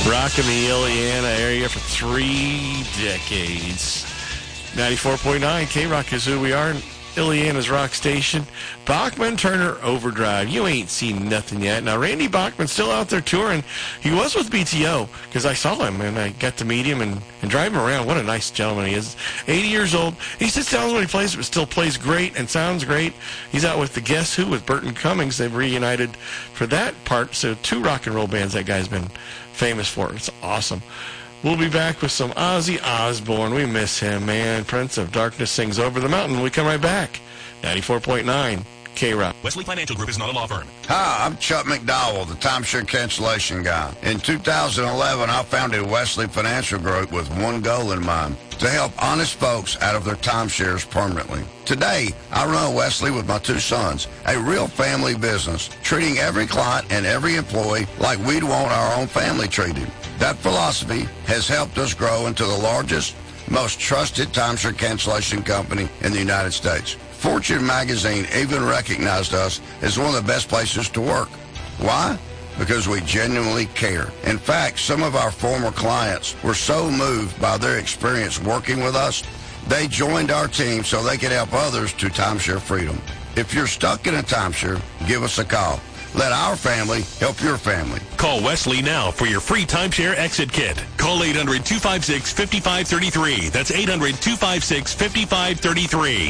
Rocking the Illiana area for 3 decades. 94.9 K-Rock is who we are. Illiana's rock station. Bachman Turner Overdrive. You ain't seen nothing yet. Now, Randy Bachman's still out there touring. He was with BTO because I saw him and I got to meet him and drive him around. What a nice gentleman he is. 80 years old. He sits down when he plays, but still plays great and sounds great. He's out with the Guess Who with Burton Cummings. They've reunited for that part. So 2 rock and roll bands that guy's been famous for. It's awesome. We'll be back with some Ozzy Osbourne. We miss him, man. Prince of Darkness sings Over the Mountain. We come right back. 94.9 K-Rock. Wesley Financial Group is not a law firm. Hi, I'm Chuck McDowell, the timeshare cancellation guy. In 2011, I founded Wesley Financial Group with one goal in mind, to help honest folks out of their timeshares permanently. Today, I run Wesley with my 2 sons, a real family business, treating every client and every employee like we'd want our own family treated. That philosophy has helped us grow into the largest, most trusted timeshare cancellation company in the United States. Fortune magazine even recognized us as one of the best places to work. Why? Because we genuinely care. In fact, some of our former clients were so moved by their experience working with us, they joined our team so they could help others to timeshare freedom. If you're stuck in a timeshare, give us a call. Let our family help your family. Call Wesley now for your free timeshare exit kit. Call 800-256-5533. That's 800-256-5533.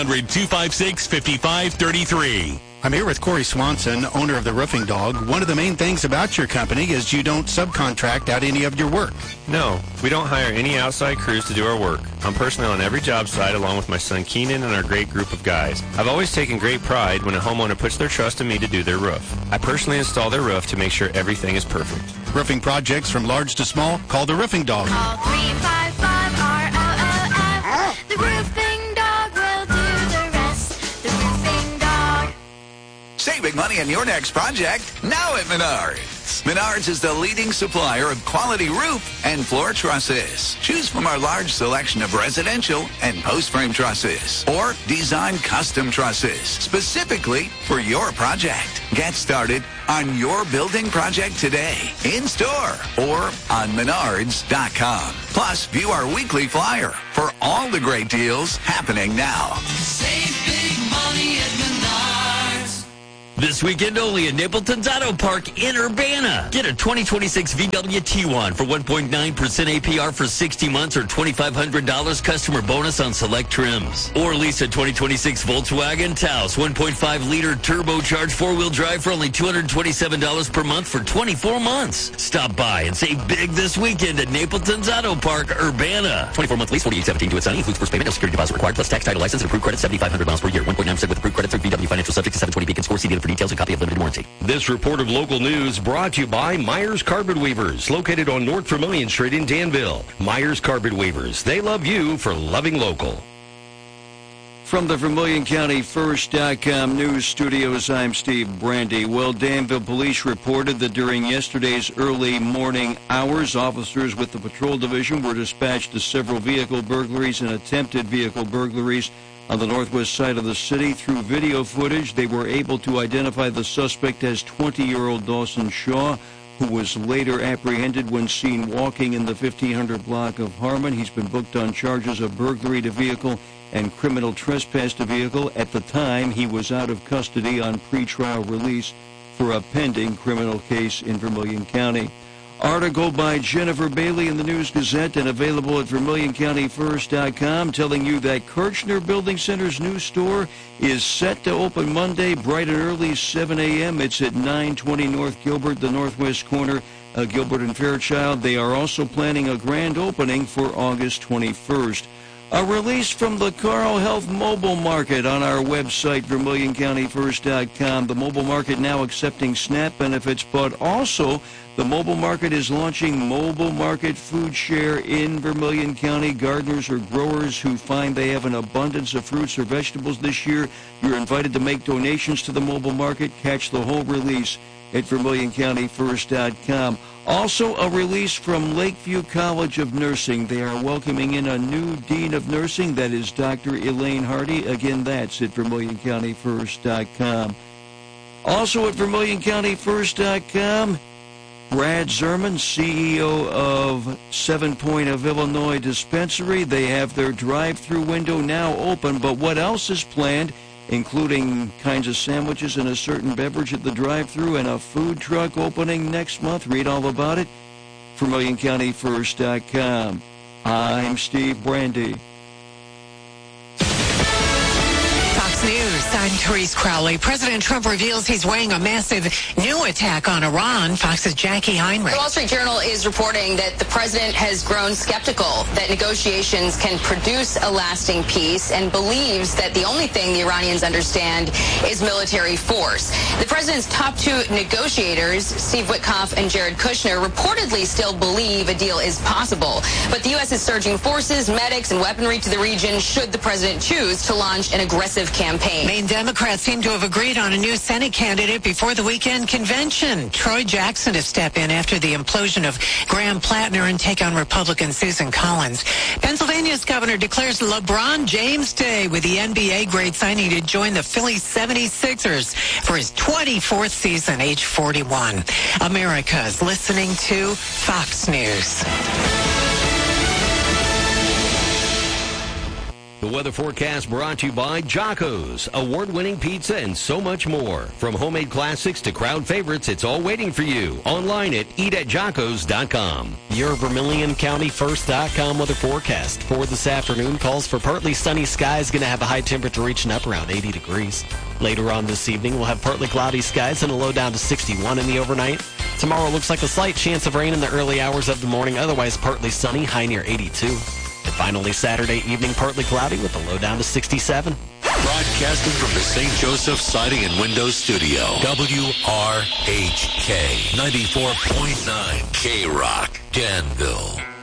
800-256-5533. I'm here with Corey Swanson, owner of the Roofing Dog. One of the main things about your company is you don't subcontract out any of your work. No, we don't hire any outside crews to do our work. I'm personally on every job site along with my son Keenan and our great group of guys. I've always taken great pride when a homeowner puts their trust in me to do their roof. I personally install their roof to make sure everything is perfect. Roofing projects from large to small, call the Roofing Dog. Call 355-ROOF. The Roofing Dog will do the rest. The Roofing Dog. Save big money on your next project now at Menards. Menards is the leading supplier of quality roof and floor trusses. Choose from our large selection of residential and post-frame trusses or design custom trusses specifically for your project. Get started on your building project today, in-store or on Menards.com. Plus, view our weekly flyer for all the great deals happening now. Save big money at Menards. This weekend only at Napleton's Auto Park in Urbana. Get a 2026 VW Tiguan for 1.9% APR for 60 months or $2,500 customer bonus on select trims. Or lease a 2026 Volkswagen Taos 1.5-liter turbocharged 4-wheel drive for only $227 per month for 24 months. Stop by and save big this weekend at Napleton's Auto Park, Urbana. 24-month lease, $48.17 to its signing. Includes first payment, no security deposit required, plus tax, title, license, and approved credit, 7,500 miles per year. 1.9% with approved credit through VW Financial, subject to 720 Beacon score. See dealer for details and copy of limited warranty. This report of local news brought to you by Myers Carpet Weavers, located on North Vermilion Street in Danville. Myers Carpet Weavers, they love you for loving local. From the VermilionCountyFirst.com news studios, I'm Steve Brandy. Well, Danville police reported that during yesterday's early morning hours, officers with the patrol division were dispatched to several vehicle burglaries and attempted vehicle burglaries on the northwest side of the city. Through video footage, they were able to identify the suspect as 20-year-old Dawson Shaw, who was later apprehended when seen walking in the 1500 block of Harmon. He's been booked on charges of burglary to vehicle and criminal trespass to vehicle. At the time, he was out of custody on pretrial release for a pending criminal case in Vermilion County. Article by Jennifer Bailey in the News-Gazette and available at VermilionCountyFirst.com telling you that Kirchner Building Center's new store is set to open Monday bright and early, 7 a.m. It's at 920 North Gilbert, the northwest corner of Gilbert and Fairchild. They are also planning a grand opening for August 21st. A release from the Carl Health Mobile Market on our website, VermilionCountyFirst.com. The mobile market now accepting SNAP benefits, but also the mobile market is launching Mobile Market Food Share in Vermilion County. Gardeners or growers who find they have an abundance of fruits or vegetables this year, you're invited to make donations to the mobile market. Catch the whole release at VermilionCountyFirst.com. Also, a release from Lakeview College of Nursing. They are welcoming in a new Dean of Nursing. That is Dr. Elaine Hardy. Again, that's at VermilionCountyFirst.com. Also at VermilionCountyFirst.com, Brad Zerman, CEO of 7 Point of Illinois Dispensary. They have their drive-through window now open, but what else is planned, including kinds of sandwiches and a certain beverage at the drive-through and a food truck opening next month? Read all about it from MillionCountyFirst.com. I'm Steve Brandy. Fox News, I'm Therese Crowley. President Trump reveals he's weighing a massive new attack on Iran. Fox's Jackie Heinrich. The Wall Street Journal is reporting that the president has grown skeptical that negotiations can produce a lasting peace and believes that the only thing the Iranians understand is military force. The president's top two negotiators, Steve Witkoff and Jared Kushner, reportedly still believe a deal is possible. But the U.S. is surging forces, medics, and weaponry to the region should the president choose to launch an aggressive campaign. Maine Democrats seem to have agreed on a new Senate candidate before the weekend convention. Troy Jackson to step in after the implosion of Graham Plattner and take on Republican Susan Collins. Pennsylvania's governor declares LeBron James Day with the NBA grade signing to join the Philly 76ers for his 24th season, age 41. America's listening to Fox News. The weather forecast brought to you by Jocko's, award-winning pizza and so much more. From homemade classics to crowd favorites, it's all waiting for you. Online at eatatjockos.com. Your VermilionCountyFirst.com weather forecast for this afternoon calls for partly sunny skies, going to have a high temperature reaching up around 80 degrees. Later on this evening, we'll have partly cloudy skies and a low down to 61 in the overnight. Tomorrow looks like a slight chance of rain in the early hours of the morning, otherwise partly sunny, high near 82. And finally, Saturday evening, partly cloudy with a low down to 67. Broadcasting from the St. Joseph Siding and Windows Studio. WRHK 94.9 K-Rock, Danville.